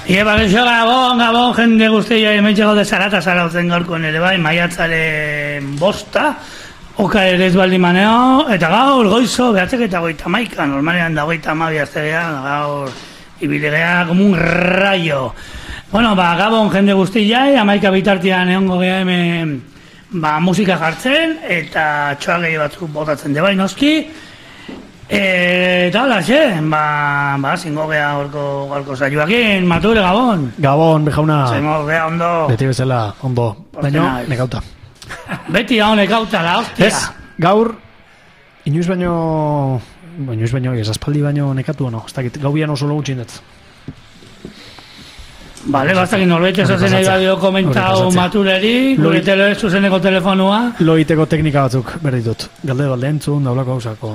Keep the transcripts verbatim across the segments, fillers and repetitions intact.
Ieba, geixo, gabon, gabon, jende guztia, emetxego de zarata zarautzen gaurkoen ere bai, maiatzaren bosta, oka ere ez baldi maneo, eta gaur goizo, behatzek eta goita maika, normalean da goita amabi aztegea, gaur ibilegea como un rayo. Bueno, ba, gabon jende guztia, amaika bitartian egongo geha hemen, ba, musika jartzen, eta txoagei batzuk botatzen de bai noski, eta hola, xe, ba, ba, zingo geha gorko, gorko saioakin, Mature, gabon. Gabon, bejauna. Zingo geha ondo. Beti bezala, ondo. Baina, nekauta. Beti hau nekauta, la hostia. Ez, gaur, inoiz baino, inoiz baino, ez aspaldi baino nekatu ono, ez dakit, gau bian oso logu txindetz. Vale, bastak norbait esazen nahi badio komentau Matureri, gure tele, zuzeneko telefonua. Loiteko teknika batzuk, berditut. Galde balde entzun, daulako hausako.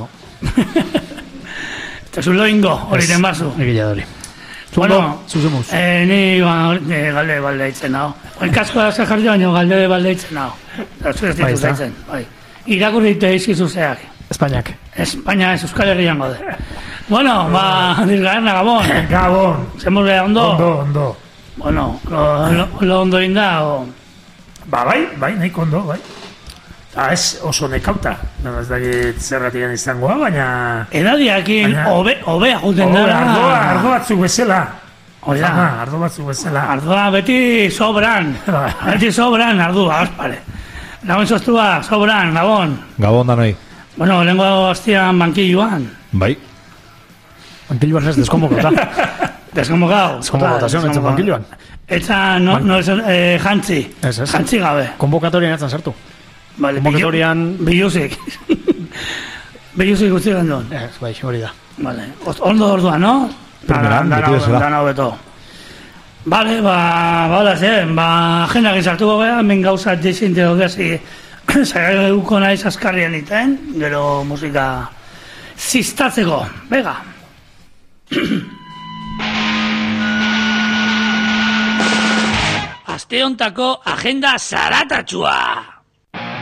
Eta zu loingo, hori den bazu. Egila dori. Bueno, zuzemuz. Eh, ni ba, eh, galde balde itzen hau. Oikasko da ze jarri baino, galde balde itzen hau. Eta zu ez ditu zaitzen, bai. Irakurrite izkizu zeak. Espainiak. Espainia ez Euskal Herrian gode. Bueno, ba, dirgarna, Gabon. Gabon. Zemuz beha, ondo? Ondo, ondo. Bueno, lo, lo, lo ondo inda, o... Ba, bai, bai, nahiko ondo, bai. Ta ez oso nekauta. Nada, ez dakit zerratian izangoa, baina... Edadiakin, obe, obea juten dara. Ardoa, ardo batzuk bezala. Oida. Ardo batzuk bezala. Ardoa beti sobran. Beti sobran, ardua, aspare. Gabon sostua, sobran, Gabon. Gabon da noi. Bueno, lengo hastian bankilluan. Bai. Bankilluan ez, deskonbokota. Deskonbokau. Deskonbokotazion, etzen bankilluan. Eta, no, no es, eh, jantzi. Ez, ez. Jantzi gabe. Konbokatorian etzen sartu. Vale, Konbokatorian... Bilusik. Bilusik guzti gandun. Ez, bai, hori da. Vale. Ondo ordua, no? Primeran, beti bezala. Dan hau beto. Vale, ba, ba, ze, ba, agendak izartuko geha, men gauza dizinte dogezi, zailuko naiz askarrian iten, gero musika ziztatzeko. Bega. Aste hontako agenda zaratatxua.